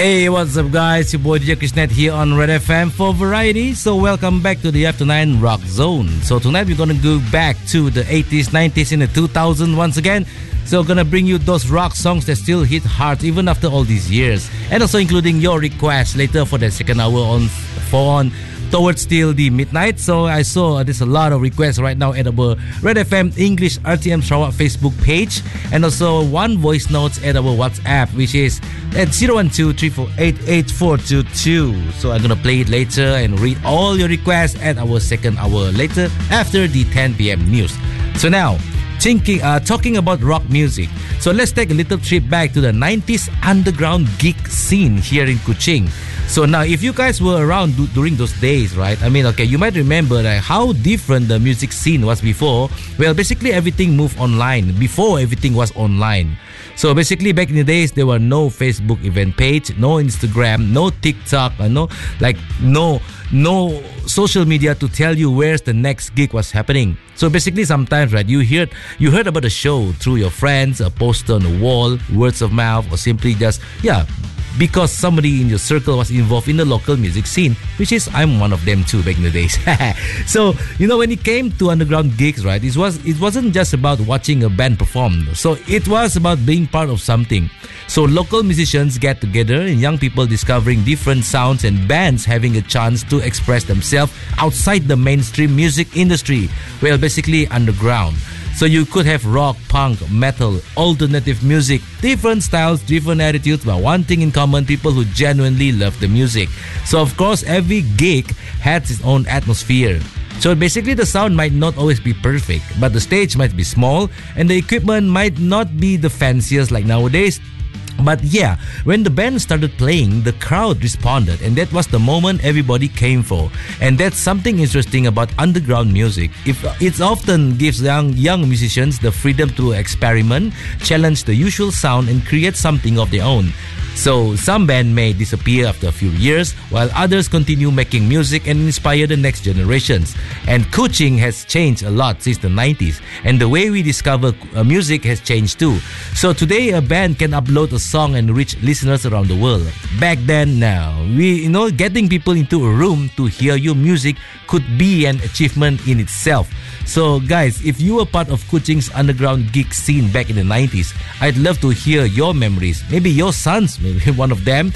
Hey, what's up, guys? Your boy DJ Krishnet here on Red FM for Variety. So welcome back to the After 9 Rock Zone. So tonight we're gonna go back to the 80s, 90s, and the 2000s once again. So gonna bring you those rock songs that still hit hard even after all these years, and also including your requests later for the second hour on towards till the midnight. So I saw there's a lot of requests right now at our Red FM English RTM Sarawak Facebook page, and also one voice notes at our WhatsApp, which is at 012-348-8422. So I'm gonna play it later and read all your requests at our second hour later after the 10 p.m. news. So now, talking about rock music. So let's take a little trip back to the 90s underground gig scene here in Kuching. So now, if you guys were around during those days, right? I mean, okay, you might remember how different the music scene was before. Well, basically everything moved online. Before, everything was online. So basically, back in the days, there were no Facebook event page, no Instagram, no TikTok, no social media to tell you where's the next gig was happening. So basically, sometimes, right, you heard about the show through your friends, a poster on the wall, words of mouth, or simply just because somebody in your circle was involved in the local music scene, which is I'm one of them too back in the days. So when it came to underground gigs, right, it wasn't just about watching a band perform. So it was about being part of something. So local musicians get together and young people discovering different sounds and bands having a chance to express themselves outside the mainstream music industry. Well, basically underground. So you could have rock, punk, metal, alternative music, different styles, different attitudes, but one thing in common, people who genuinely love the music. So of course, every gig has its own atmosphere. So basically, the sound might not always be perfect, but the stage might be small and the equipment might not be the fanciest like nowadays. But yeah, when the band started playing, the crowd responded, and that was the moment everybody came for. And that's something interesting about underground music. It often gives young musicians the freedom to experiment, challenge the usual sound, and create something of their own. So some band may disappear after a few years, while others continue making music and inspire the next generations. And Kuching has changed a lot since the 90s, and the way we discover music has changed too. So today, a band can upload a song and reach listeners around the world. Back then, now, getting people into a room to hear your music could be an achievement in itself. So guys, if you were part of Kuching's underground gig scene back in the 90s, I'd love to hear your memories. Maybe your sons, maybe one of them.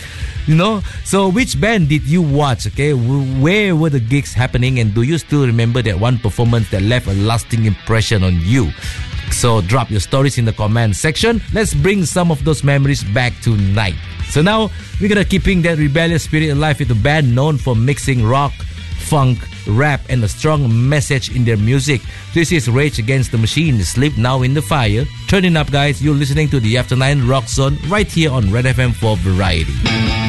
So which band did you watch? Okay, where were the gigs happening, and do you still remember that one performance that left a lasting impression on you? So drop your stories in the comment section. Let's bring some of those memories back tonight. So now we're gonna keeping that rebellious spirit alive with a band known for mixing rock, funk, rap, and a strong message in their music. This is Rage Against the Machine, Sleep Now in the Fire. Turn it up, guys. You're listening to the After 9 Rock Zone right here on Red FM for Variety.